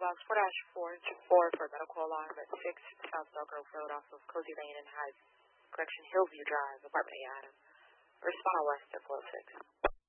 box 4-424 for medical alarm at 6 South Belgrove Road off of Cozy Lane and Hillview Drive, apartment A, Adam. Respond on West at 406.